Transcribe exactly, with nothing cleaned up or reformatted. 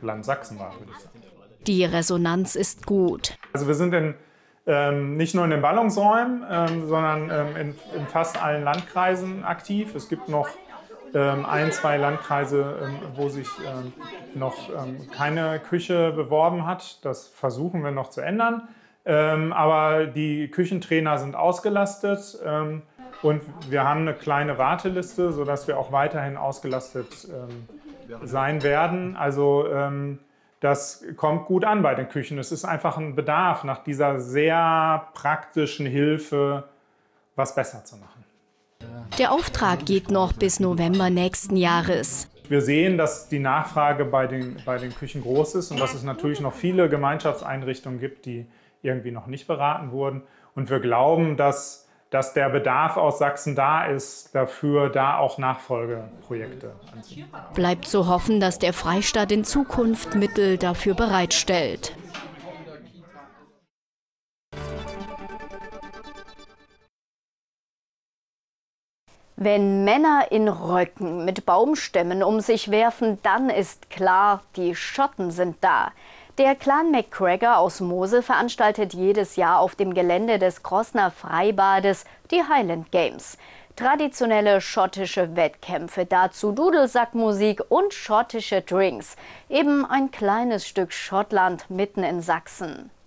Land Sachsen war, würde ich sagen. Die Resonanz ist gut. Also wir sind in, ähm, nicht nur in den Ballungsräumen, ähm, sondern ähm, in, in fast allen Landkreisen aktiv. Es gibt noch ähm, ein, zwei Landkreise, ähm, wo sich ähm, noch ähm, keine Küche beworben hat. Das versuchen wir noch zu ändern. Ähm, aber die Küchentrainer sind ausgelastet ähm, und wir haben eine kleine Warteliste, sodass wir auch weiterhin ausgelastet ähm, sein werden. Also ähm, das kommt gut an bei den Küchen. Es ist einfach ein Bedarf nach dieser sehr praktischen Hilfe, was besser zu machen. Der Auftrag geht noch bis November nächsten Jahres. Wir sehen, dass die Nachfrage bei den, bei den Küchen groß ist und dass es natürlich noch viele Gemeinschaftseinrichtungen gibt, die irgendwie noch nicht beraten wurden. Und wir glauben, dass, dass der Bedarf aus Sachsen da ist, dafür da auch Nachfolgeprojekte anzubieten. Bleibt zu hoffen, dass der Freistaat in Zukunft Mittel dafür bereitstellt. Wenn Männer in Röcken mit Baumstämmen um sich werfen, dann ist klar, die Schotten sind da. Der Clan McGregor aus Mosel veranstaltet jedes Jahr auf dem Gelände des Crossner Freibades die Highland Games. Traditionelle schottische Wettkämpfe, dazu Dudelsackmusik und schottische Drinks. Eben ein kleines Stück Schottland mitten in Sachsen.